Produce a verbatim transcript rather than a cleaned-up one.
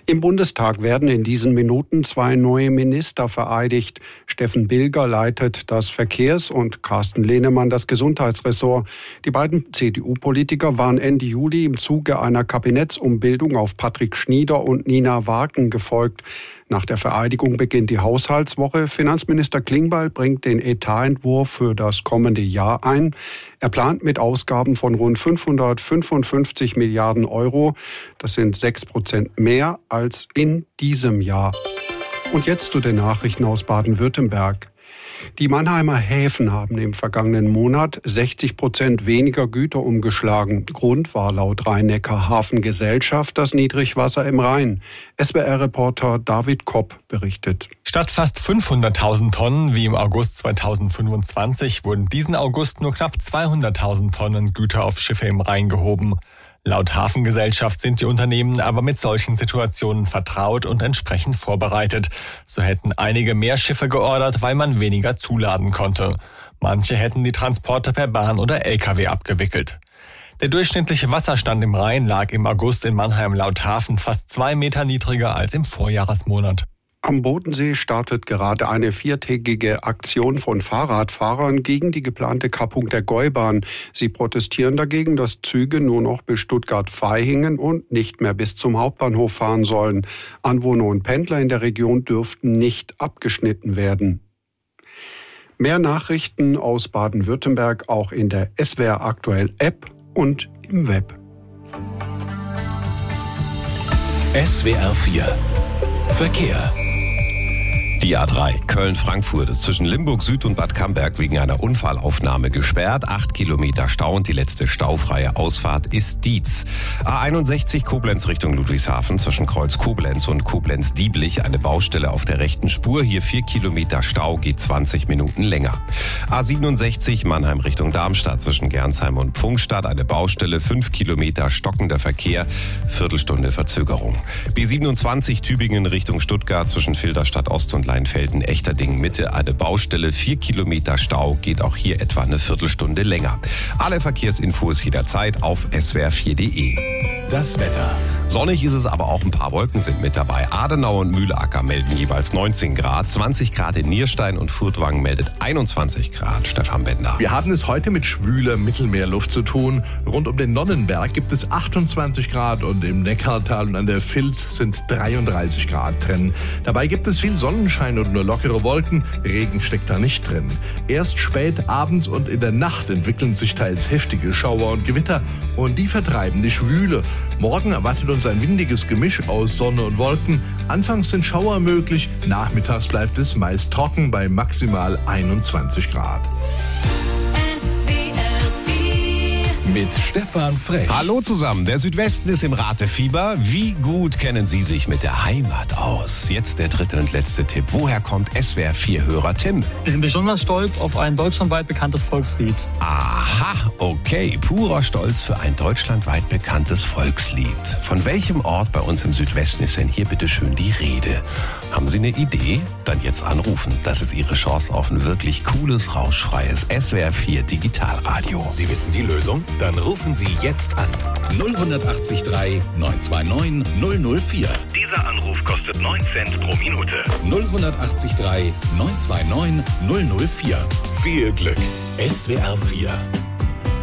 Im Bundestag werden in diesen Minuten zwei neue Minister vereidigt. Steffen Bilger leitet das Verkehrs- und Carsten Lehnemann das Gesundheitsressort. Die beiden C D U-Politiker waren Ende Juli im Zuge einer Kabinettsumbildung auf Patrick Schnieder und Nina Wagen gefolgt. Nach der Vereidigung beginnt die Haushaltswoche. Finanzminister Klingbeil bringt den Etatentwurf für das kommende Jahr ein. Er plant mit Ausgaben von rund fünfhundertfünfundfünfzig Milliarden Euro. Das sind sechs Prozent mehr als in diesem Jahr. Und jetzt zu den Nachrichten aus Baden-Württemberg. Die Mannheimer Häfen haben im vergangenen Monat sechzig Prozent weniger Güter umgeschlagen. Grund war laut Rhein-Neckar-Hafengesellschaft das Niedrigwasser im Rhein. S W R-Reporter David Kopp berichtet. Statt fast fünfhunderttausend Tonnen wie im August zweitausendfünfundzwanzig wurden diesen August nur knapp zweihunderttausend Tonnen Güter auf Schiffe im Rhein gehoben. Laut Hafengesellschaft sind die Unternehmen aber mit solchen Situationen vertraut und entsprechend vorbereitet. So hätten einige mehr Schiffe geordert, weil man weniger zuladen konnte. Manche hätten die Transporte per Bahn oder L K W abgewickelt. Der durchschnittliche Wasserstand im Rhein lag im August in Mannheim laut Hafen fast zwei Meter niedriger als im Vorjahresmonat. Am Bodensee startet gerade eine viertägige Aktion von Fahrradfahrern gegen die geplante Kappung der Gäubahn. Sie protestieren dagegen, dass Züge nur noch bis Stuttgart-Vaihingen und nicht mehr bis zum Hauptbahnhof fahren sollen. Anwohner und Pendler in der Region dürften nicht abgeschnitten werden. Mehr Nachrichten aus Baden-Württemberg auch in der S W R Aktuell App und im Web. S W R vier Verkehr. Die A drei Köln-Frankfurt ist zwischen Limburg Süd und Bad Camberg wegen einer Unfallaufnahme gesperrt. Acht Kilometer Stau und die letzte staufreie Ausfahrt ist Dietz. A einundsechzig Koblenz Richtung Ludwigshafen zwischen Kreuz Koblenz und Koblenz-Dieblich eine Baustelle auf der rechten Spur. Hier vier Kilometer Stau, geht zwanzig Minuten länger. A siebenundsechzig Mannheim Richtung Darmstadt zwischen Gernsheim und Pfungstadt eine Baustelle. Fünf Kilometer stockender Verkehr, Viertelstunde Verzögerung. B siebenundzwanzig Tübingen Richtung Stuttgart zwischen Filderstadt Ost und Leinfelden-Echterdingen Mitte eine Baustelle, vier Kilometer Stau, geht auch hier etwa eine Viertelstunde länger. Alle Verkehrsinfos jederzeit auf s w r vier punkt d e. Das Wetter. Sonnig ist es, aber auch ein paar Wolken sind mit dabei. Adenau und Mühlacker melden jeweils neunzehn Grad, zwanzig Grad in Nierstein und Furtwangen meldet einundzwanzig Grad. Stefan Bender. Wir haben es heute mit schwüler Mittelmeerluft zu tun. Rund um den Nonnenberg gibt es achtundzwanzig Grad und im Neckartal und an der Vilz sind dreiunddreißig Grad drin. Dabei gibt es viel Sonnenschein und nur lockere Wolken. Regen steckt da nicht drin. Erst spät abends und in der Nacht entwickeln sich teils heftige Schauer und Gewitter und die vertreiben die Schwüle. Morgen erwartet uns ein windiges Gemisch aus Sonne und Wolken. Anfangs sind Schauer möglich, nachmittags bleibt es meist trocken bei maximal einundzwanzig Grad. Mit Stefan Frech. Hallo zusammen, der Südwesten ist im Ratefieber. Wie gut kennen Sie sich mit der Heimat aus? Jetzt der dritte und letzte Tipp. Woher kommt S W R vier-Hörer Tim? Wir sind besonders stolz auf ein deutschlandweit bekanntes Volkslied. Aha, okay. Purer Stolz für ein deutschlandweit bekanntes Volkslied. Von welchem Ort bei uns im Südwesten ist denn hier bitte schön die Rede? Haben Sie eine Idee? Dann jetzt anrufen. Das ist Ihre Chance auf ein wirklich cooles, rauschfreies S W R vier Digitalradio. Sie wissen die Lösung? Dann rufen Sie jetzt an. null acht drei neun zwei neun null null vier. Dieser Anruf kostet neun Cent pro Minute. null acht drei neun zwei neun null null vier. Viel Glück. S W R vier.